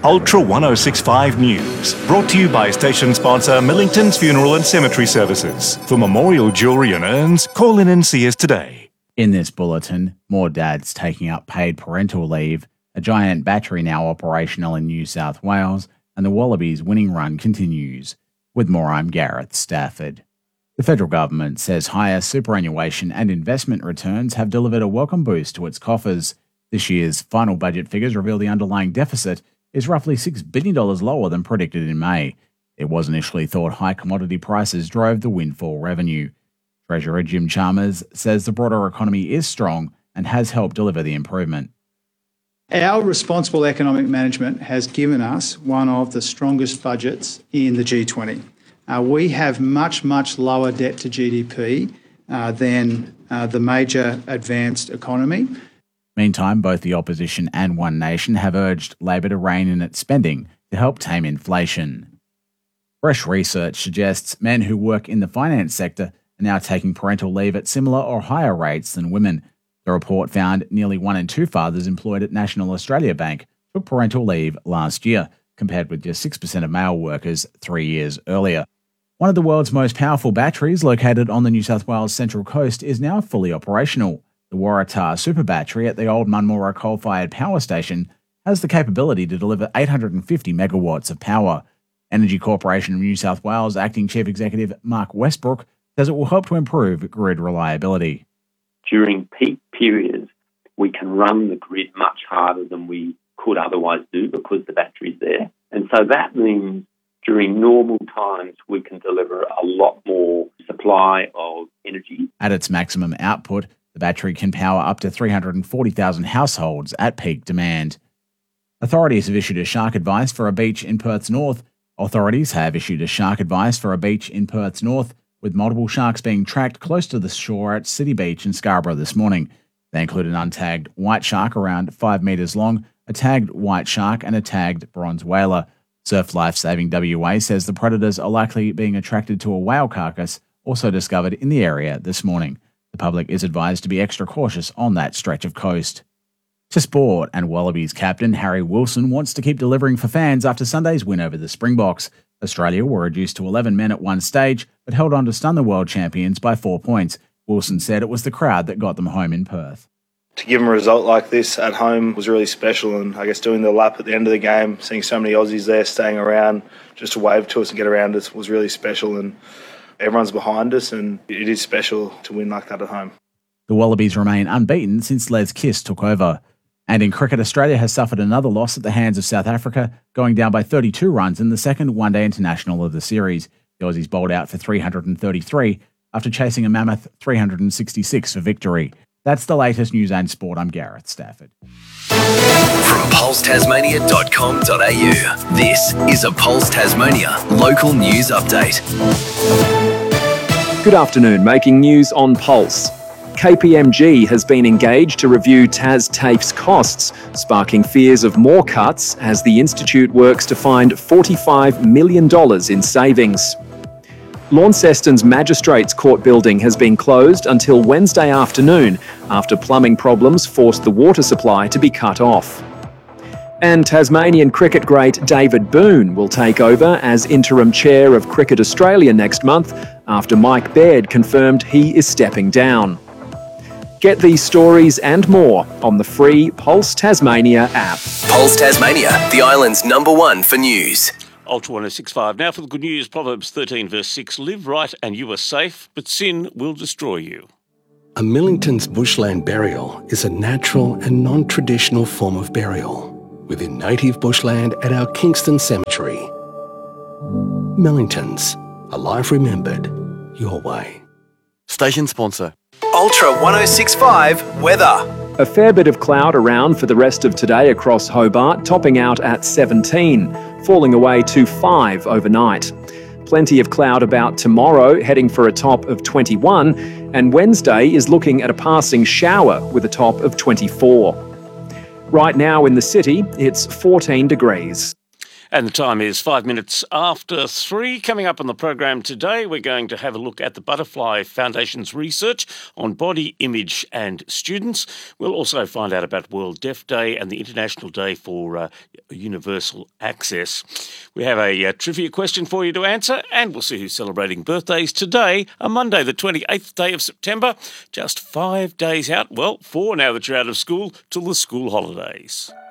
Ultra 1065 News, brought to you by station sponsor Millington's Funeral and Cemetery Services. For memorial jewellery and urns, call in and see us today. In this bulletin, more dads taking up paid parental leave, a giant battery now operational in New South Wales, and the Wallabies winning run continues. With more, I'm Gareth Stafford. The federal government says higher superannuation and investment returns have delivered a welcome boost to its coffers. This year's final budget figures reveal the underlying deficit is roughly $6 billion lower than predicted in May. It was initially thought high commodity prices drove the windfall revenue. Treasurer Jim Chalmers says the broader economy is strong and has helped deliver the improvement. Our responsible economic management has given us one of the strongest budgets in the G20. We have much lower debt to GDP than the major advanced economy. Meantime, both the opposition and One Nation have urged Labor to rein in its spending to help tame inflation. Fresh research suggests men who work in the finance sector are now taking parental leave at similar or higher rates than women. The report found nearly 1 in 2 fathers employed at National Australia Bank took parental leave last year, compared with just 6% of male workers 3 years earlier. One of the world's most powerful batteries, located on the New South Wales Central Coast, is now fully operational. The Waratah Super Battery at the old Munmorah coal-fired power station has the capability to deliver 850 megawatts of power. Energy Corporation of New South Wales Acting Chief Executive Mark Westbrook says it will help to improve grid reliability. During peak periods, we can run the grid much harder than we could otherwise do because the battery's there. And so that means during normal times, we can deliver a lot more supply of energy. At its maximum output, the battery can power up to 340,000 households at peak demand. Authorities have issued a shark advice for a beach in Perth's north. With multiple sharks being tracked close to the shore at City Beach in Scarborough this morning. They include an untagged white shark around 5 metres long, a tagged white shark and a tagged bronze whaler. Surf Life Saving WA says the predators are likely being attracted to a whale carcass also discovered in the area this morning. The public is advised to be extra cautious on that stretch of coast. To sport, and Wallabies captain Harry Wilson wants to keep delivering for fans after Sunday's win over the Springboks. Australia were reduced to 11 men at one stage, but held on to stun the world champions by 4 points. Wilson said it was the crowd that got them home in Perth. To give them a result like this at home was really special, and I guess doing the lap at the end of the game, seeing so many Aussies there staying around just to wave to us and get around us was really special, and everyone's behind us, and it is special to win like that at home. The Wallabies remain unbeaten since Les Kiss took over. And in cricket, Australia has suffered another loss at the hands of South Africa, going down by 32 runs in the second one-day international of the series. The Aussies bowled out for 333 after chasing a mammoth 366 for victory. That's the latest news and sport. I'm Gareth Stafford. From pulsetasmania.com.au, this is a Pulse Tasmania local news update. Good afternoon, making news on Pulse. KPMG has been engaged to review TAFE's costs, sparking fears of more cuts as the institute works to find $45 million in savings. Launceston's Magistrates Court building has been closed until Wednesday afternoon after plumbing problems forced the water supply to be cut off. And Tasmanian cricket great David Boon will take over as interim chair of Cricket Australia next month after Mike Baird confirmed he is stepping down. Get these stories and more on the free Pulse Tasmania app. Pulse Tasmania, the island's #1 for news. Ultra 1065. Now for the good news. Proverbs 13 verse 6. Live right and you are safe, but sin will destroy you. A Millington's bushland burial is a natural and non-traditional form of burial within native bushland at our Kingston Cemetery. Millingtons, a life remembered your way. Station sponsor. Ultra 1065 weather. A fair bit of cloud around for the rest of today across Hobart, topping out at 17, falling away to 5 overnight. Plenty of cloud about tomorrow, heading for a top of 21, and Wednesday is looking at a passing shower with a top of 24. Right now in the city, it's 14 degrees. And the time is 5 minutes after 3. Coming up on the program today, we're going to have a look at the Butterfly Foundation's research on body image and students. We'll also find out about World Deaf Day and the International Day for Universal Access. We have a trivia question for you to answer, and we'll see who's celebrating birthdays today, on Monday, the 28th day of September, just 5 days out, well, 4 now that you're out of school, till the school holidays.